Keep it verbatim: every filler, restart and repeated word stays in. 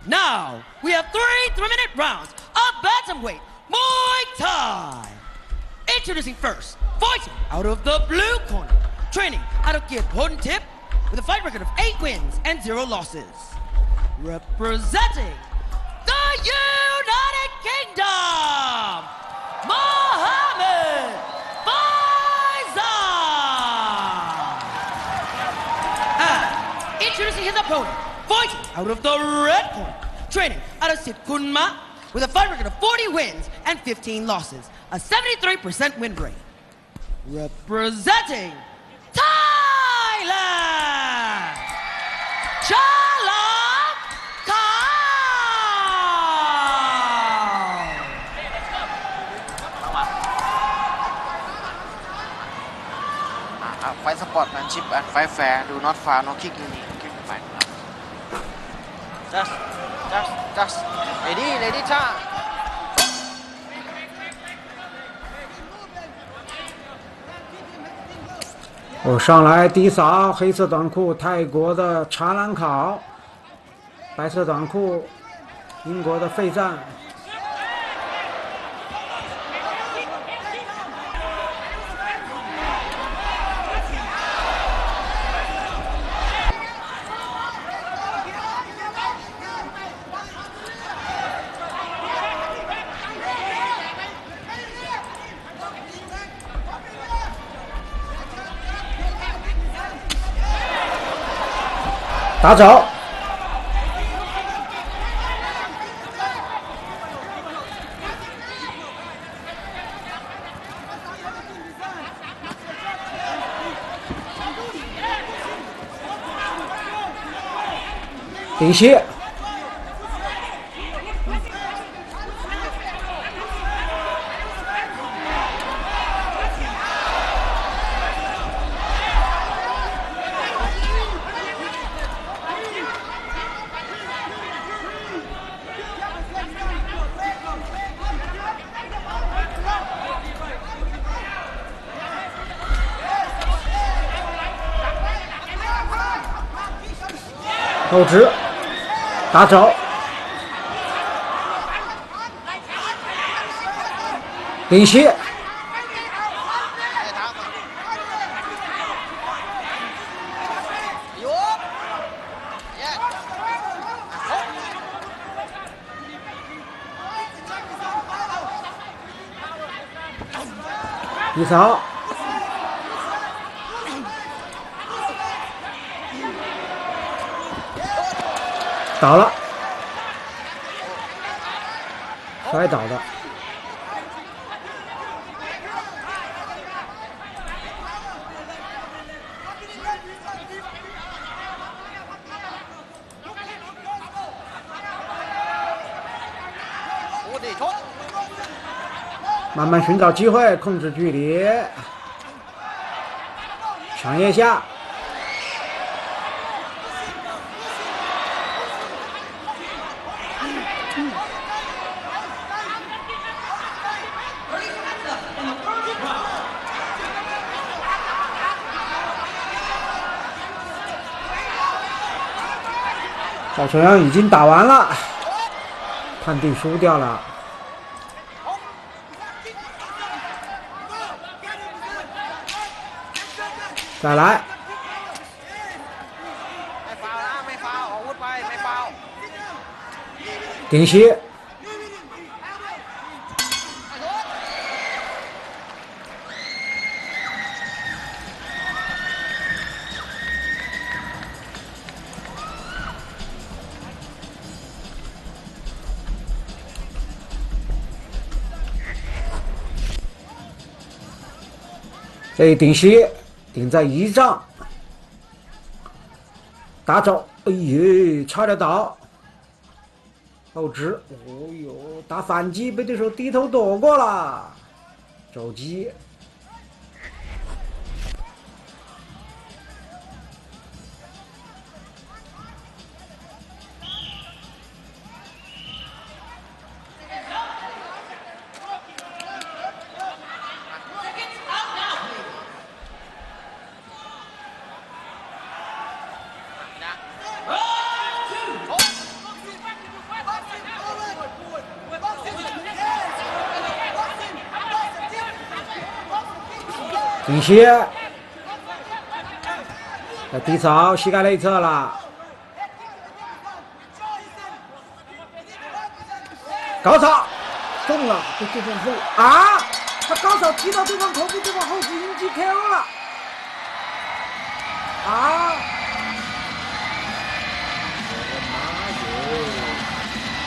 Now, we have three three-minute rounds of bantamweight Muay Thai. Introducing first, fighting out of the blue corner, training out of Kid Tip, with a fight record of eight wins and zero losses. Representing the United Kingdom, Mohammed Faisal. And introducing his opponent, fighting out of the red corner, training out of Sitkunma, with a fight record of forty wins and fifteen losses, a seventy-three percent win rate. Representing Thailand, Chalak Khan. ไฟสปอร์ตแมนชิพแอนด์ไฟแฟร์ดูน็อตฟาวน็อกคิกนี่คิกไป just just just ready ready ท่า哦，上来第三，黑色短裤泰国的查兰考，白色短裤英国的费赞。打走，顶膝，后直，打走，顶膝，一扫。倒了，摔倒的。慢慢寻找机会，控制距离，抢腋下。赵朝阳已经打完了，判定输掉了。再来，顶膝，这一顶膝顶在一丈，打走，哎呦，差点倒，后直，哦呦，打反击被对手低头躲过了，肘击。 进血，在低潮，膝盖内侧了。高潮中了，被对方后啊！他高潮踢到对方头部，对方后是引击 K O 了。啊！